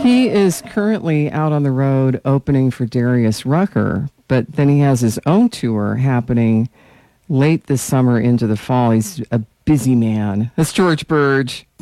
He is currently out on the road opening for Darius Rucker, but then he has his own tour happening late this summer into the fall. He's a busy man. That's George Burge.